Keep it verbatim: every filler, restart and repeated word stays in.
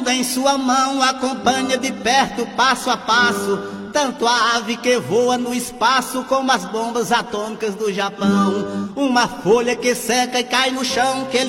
Em sua mão acompanha de perto, passo a passo, tanto a ave que voa no espaço como as bombas atômicas do Japão. Uma folha que seca e cai no chão, que ele